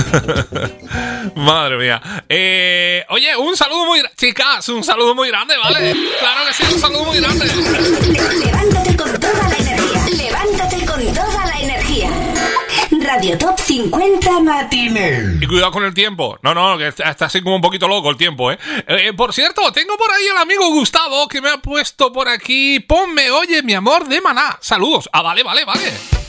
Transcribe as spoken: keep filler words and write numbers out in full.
Madre mía. Eh, oye, un saludo muy grande. Chicas, un saludo muy grande, ¿vale? Claro que sí, un saludo muy grande. Levántate con toda la energía. Levántate con toda la energía. Radio Top cincuenta Matines. Y cuidado con el tiempo. No, no, que está, está así como un poquito loco el tiempo, ¿eh? ¿eh? Por cierto, tengo por ahí el amigo Gustavo que me ha puesto por aquí. Ponme, oye, mi amor de Maná. Saludos. Ah, vale, vale, vale.